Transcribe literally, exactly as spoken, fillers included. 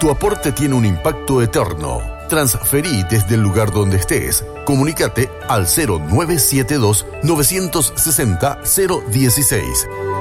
Tu aporte tiene un impacto eterno. Transferí desde el lugar donde estés. Comunícate al cero nueve siete dos, nueve seis cero, cero uno seis.